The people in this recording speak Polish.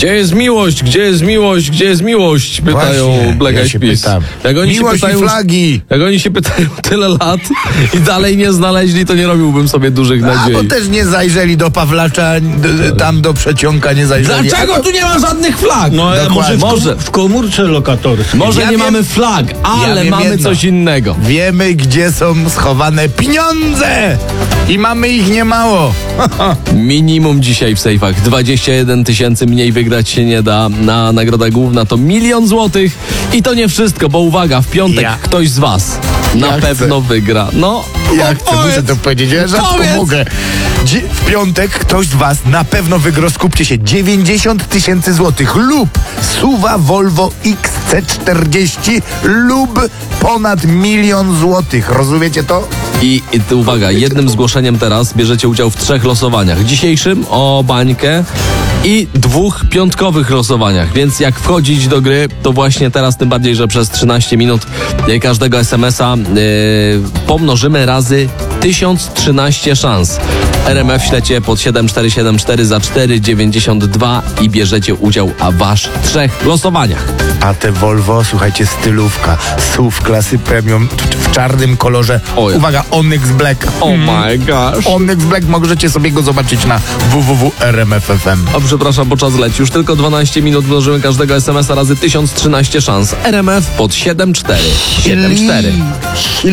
Gdzie jest miłość? Gdzie jest miłość? Gdzie jest miłość? Pytają Właśnie, Black Eyed Peas. Miłość i flagi. Jak oni się pytają tyle lat i dalej nie znaleźli, to nie robiłbym sobie dużych nadziei. Bo też nie zajrzeli do Pawlacza, tam do Przeciąka nie zajrzeli. Dlaczego tu nie ma żadnych flag? No może w komórce lokatorskiej. Może nie mamy flag, ale mamy jedno. coś innego. Wiemy, gdzie są schowane pieniądze i mamy ich niemało. Minimum dzisiaj w sejfach 21 000, mniej wygrać się nie da. Na nagroda główna to 1 000 000 złotych. I to nie wszystko, bo uwaga, w piątek ktoś z was na pewno wygra. No, Ja chcę, muszę to powiedzieć, ja rzadko mogę. W piątek ktoś z was na pewno wygra, skupcie się, 90 000 złotych lub SUV Volvo XC40 lub ponad 1 000 000 złotych. Rozumiecie to? I uwaga, jednym zgłoszeniem teraz bierzecie udział w 3 losowaniach. Dzisiejszym o bańkę i 2 piątkowych losowaniach. Więc jak wchodzić do gry, to właśnie teraz, tym bardziej, że przez 13 minut każdego SMS-a pomnożymy razy 1013 szans. RMF ślecie pod 7474 za 4,92 i bierzecie udział w aż 3 losowaniach. A te Volvo, słuchajcie, stylówka, SUV klasy premium w czarnym kolorze. Oj. Uwaga, Onyx Black. Oh my gosh. Onyx Black, możecie sobie go zobaczyć na www.rmf.fm. O, przepraszam, bo czas leci. Już tylko 12 minut mnożymy każdego SMS-a razy 1013 szans. RMF pod 7474.